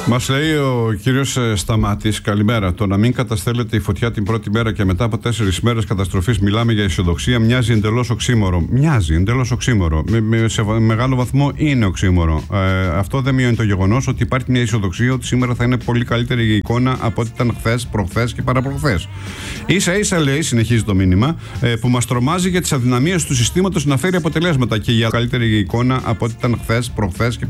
Μας λέει ο κύριος Σταμάτης, καλημέρα. Το να μην καταστέλλεται η φωτιά την πρώτη μέρα και μετά από 4 μέρες καταστροφής μιλάμε για αισιοδοξία μοιάζει εντελώς οξύμορο. Μοιάζει εντελώς οξύμορο. Σε μεγάλο βαθμό είναι οξύμορο. Αυτό δεν μειώνει το γεγονός ότι υπάρχει μια αισιοδοξία ότι σήμερα θα είναι πολύ καλύτερη η εικόνα από ό,τι ήταν χθες, προχθές και παραπροχθές. Ίσα-ίσα λέει, συνεχίζει το μήνυμα, που μας τρομάζει για τις αδυναμίες του συστήματος να φέρει αποτελέσματα και για καλύτερη εικόνα από ό,τι ήταν χθες, προχθές και